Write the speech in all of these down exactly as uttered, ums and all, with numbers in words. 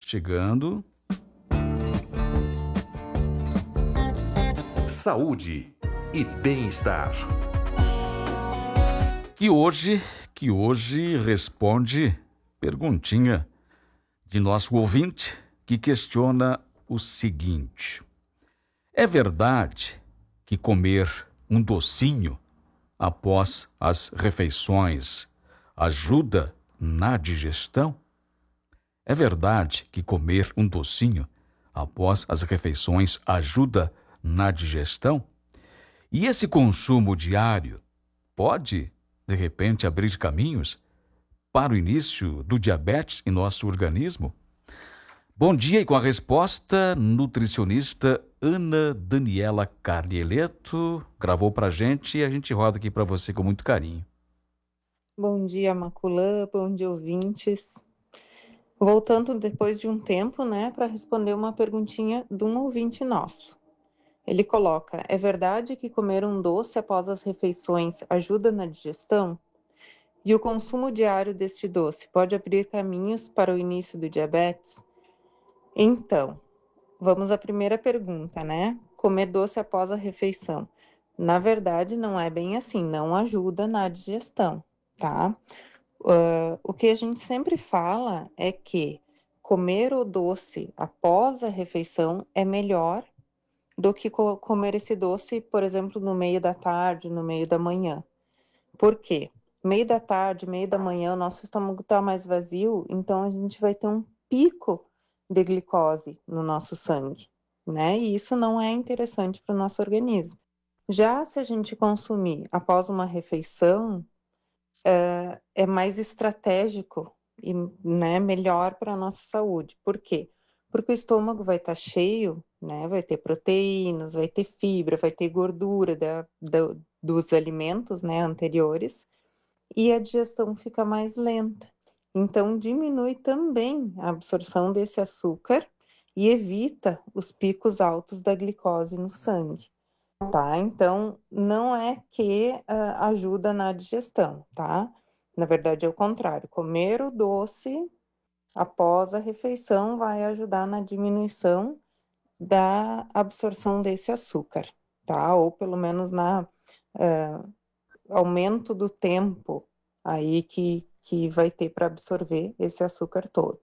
chegando. Saúde e bem-estar. Que hoje, que hoje responde perguntinha de nosso ouvinte que questiona o seguinte: é verdade que comer um docinho após as refeições ajuda na digestão? É verdade que comer um docinho após as refeições ajuda na digestão? E esse consumo diário pode, de repente, abrir caminhos para o início do diabetes em nosso organismo? Bom dia, e com a resposta, nutricionista Ana Daniela Carlieleto gravou para a gente e a gente roda aqui para você com muito carinho. Bom dia, Maculã, bom dia, ouvintes. Voltando depois de um tempo, né, para responder uma perguntinha de um ouvinte nosso. Ele coloca: é verdade que comer um doce após as refeições ajuda na digestão? E o consumo diário deste doce pode abrir caminhos para o início do diabetes? Então, vamos à primeira pergunta, né? Comer doce após a refeição. Na verdade, não é bem assim, não ajuda na digestão, tá? Uh, o que a gente sempre fala é que comer o doce após a refeição é melhor do que co- comer esse doce, por exemplo, no meio da tarde, no meio da manhã. Por quê? Meio da tarde, meio da manhã, o nosso estômago está mais vazio, então a gente vai ter um pico de glicose no nosso sangue, né? E isso não é interessante para o nosso organismo. Já se a gente consumir após uma refeição, é, é mais estratégico e, né, melhor para a nossa saúde. Por quê? Porque o estômago vai estar cheio, né? Vai ter proteínas, vai ter fibra, vai ter gordura da, da, dos alimentos, né, anteriores, e a digestão fica mais lenta. Então, diminui também a absorção desse açúcar e evita os picos altos da glicose no sangue, tá? Então, não é que uh, ajuda na digestão, tá? Na verdade, é o contrário. Comer o doce após a refeição vai ajudar na diminuição da absorção desse açúcar, tá? Ou pelo menos na uh, aumento do tempo aí que, que vai ter para absorver esse açúcar todo.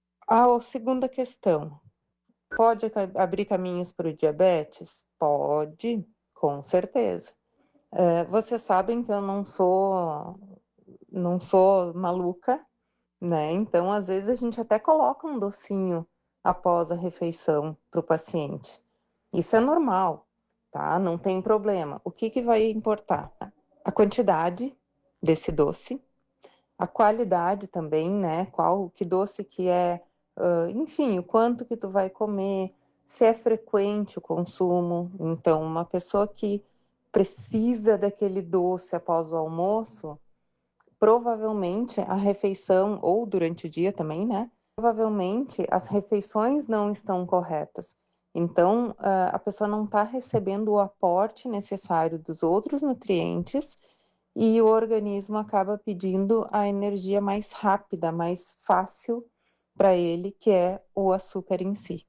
A segunda questão: pode abrir caminhos para o diabetes? Pode, com certeza. É, vocês sabem que eu não sou, não sou maluca, né? Então, às vezes, a gente até coloca um docinho após a refeição para o paciente. Isso é normal, tá? Não tem problema. O que, que vai importar? A quantidade desse doce, a qualidade também, né? Qual, que doce que é, uh, enfim, o quanto que tu vai comer, se é frequente o consumo. Então, uma pessoa que precisa daquele doce após o almoço, provavelmente a refeição, ou durante o dia também, né? Provavelmente as refeições não estão corretas. Então, uh, a pessoa não está recebendo o aporte necessário dos outros nutrientes e o organismo acaba pedindo a energia mais rápida, mais fácil para ele, que é o açúcar em si,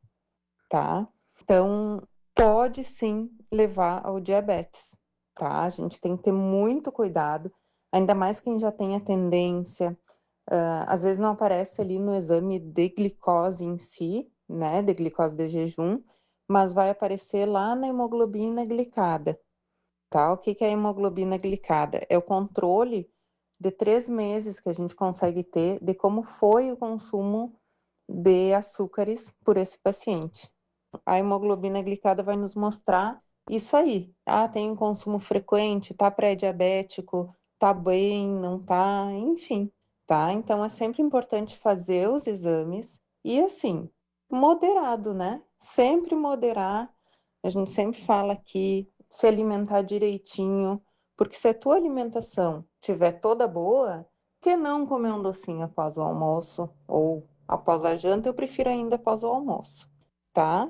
tá? Então, pode sim levar ao diabetes, tá? A gente tem que ter muito cuidado, ainda mais quem já tem a tendência, uh, às vezes não aparece ali no exame de glicose em si, né, de glicose de jejum, mas vai aparecer lá na hemoglobina glicada. Tá? O que que é a hemoglobina glicada? É o controle de três meses que a gente consegue ter de como foi o consumo de açúcares por esse paciente. A hemoglobina glicada vai nos mostrar isso aí. Ah, tem um consumo frequente, tá pré-diabético, tá bem, não tá, enfim, tá? Então é sempre importante fazer os exames e assim, moderado, né? Sempre moderar. A gente sempre fala aqui, se alimentar direitinho, porque se a tua alimentação tiver toda boa, por que não comer um docinho após o almoço ou após a janta? Eu prefiro ainda após o almoço, tá?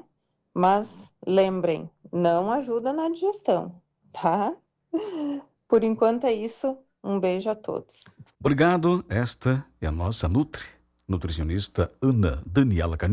Mas lembrem, não ajuda na digestão, tá? Por enquanto é isso. Um beijo a todos. Obrigado. Esta é a nossa Nutri, nutricionista Ana Daniela